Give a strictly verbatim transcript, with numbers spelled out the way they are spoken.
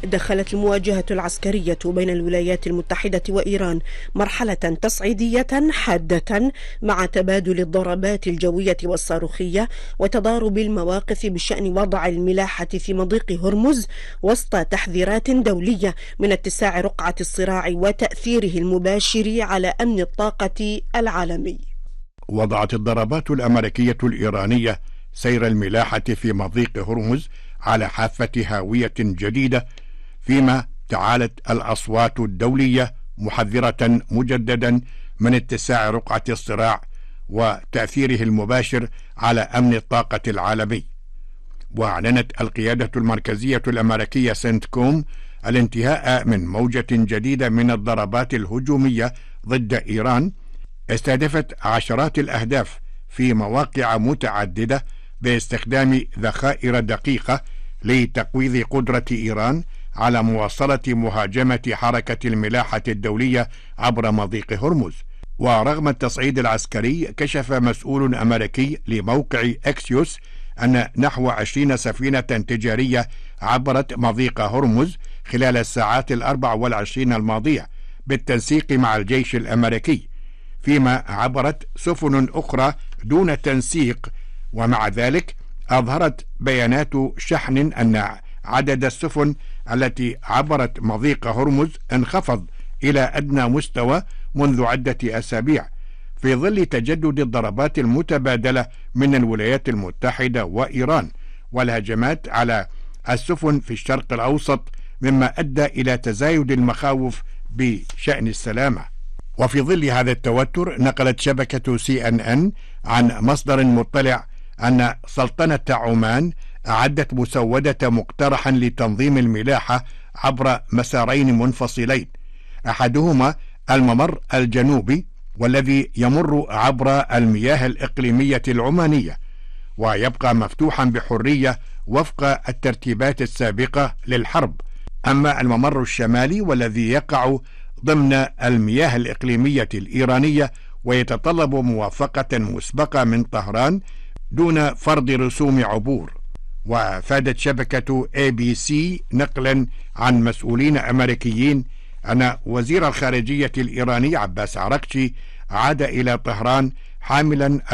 دخلت المواجهة العسكرية بين الولايات المتحدة وإيران مرحلة تصعيدية حادة مع تبادل الضربات الجوية والصاروخية وتضارب المواقف بشأن وضع الملاحة في مضيق هرمز وسط تحذيرات دولية من اتساع رقعة الصراع وتأثيره المباشر على أمن الطاقة العالمي. وضعت الضربات الأمريكية الإيرانية سير الملاحة في مضيق هرمز على حافة هاوية جديدة، فيما تعالت الأصوات الدولية محذرة مجددا من اتساع رقعة الصراع وتأثيره المباشر على أمن الطاقة العالمي. وأعلنت القيادة المركزية الأمريكية سنتكوم الانتهاء من موجة جديدة من الضربات الهجومية ضد إيران استهدفت عشرات الأهداف في مواقع متعددة باستخدام ذخائر دقيقة لتقويض قدرة إيران على مواصلة مهاجمة حركة الملاحة الدولية عبر مضيق هرمز. ورغم التصعيد العسكري، كشف مسؤول أمريكي لموقع أكسيوس أن نحو عشرين سفينة تجارية عبرت مضيق هرمز خلال الساعات الأربع والعشرين الماضية بالتنسيق مع الجيش الأمريكي، فيما عبرت سفن أخرى دون تنسيق. ومع ذلك أظهرت بيانات شحن أن عدد السفن التي عبرت مضيق هرمز انخفض إلى أدنى مستوى منذ عدة أسابيع في ظل تجدد الضربات المتبادلة من الولايات المتحدة وإيران والهجمات على السفن في الشرق الأوسط، مما أدى إلى تزايد المخاوف بشأن السلامة. وفي ظل هذا التوتر، نقلت شبكة سي إن إن عن مصدر مطلع أن سلطنة عمان أعدت مسودة مقترحا لتنظيم الملاحة عبر مسارين منفصلين، أحدهما الممر الجنوبي والذي يمر عبر المياه الإقليمية العمانية ويبقى مفتوحا بحرية وفق الترتيبات السابقة للحرب، أما الممر الشمالي والذي يقع ضمن المياه الإقليمية الإيرانية ويتطلب موافقة مسبقة من طهران دون فرض رسوم عبور. وافادت شبكة إيه بي سي نقلا عن مسؤولين أمريكيين أن وزير الخارجية الإيراني عباس عراقچي عاد إلى طهران حاملا